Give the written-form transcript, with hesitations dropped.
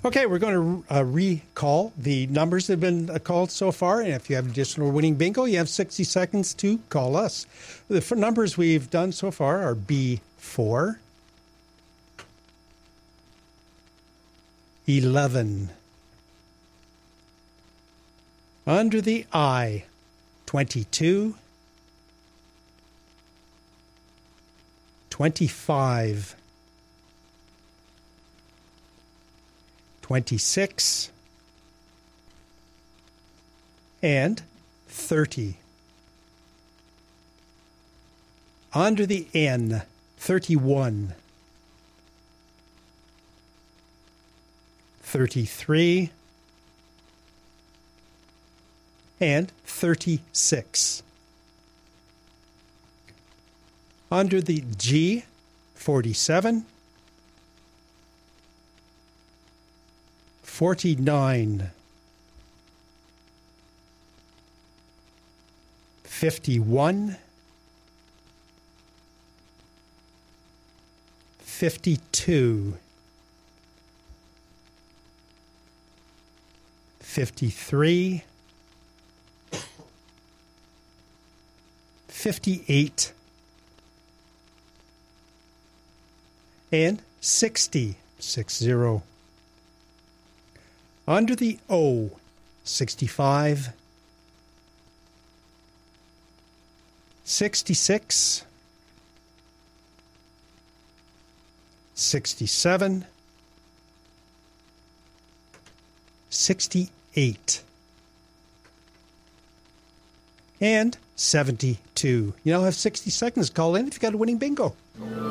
Okay, we're going to recall the numbers that have been called so far. And if you have additional winning bingo, you have 60 seconds to call us. The numbers we've done so far are B4, 11. Under the I, 22, 25, 26, and 30. Under the N, 31, 33, and 36. Under the G, 47, 49, 51, 52, 53, 58, and 60, 60. Under the O, 65, 66, 67, 68, and 72. You now have 60 seconds to call in if you got a winning bingo.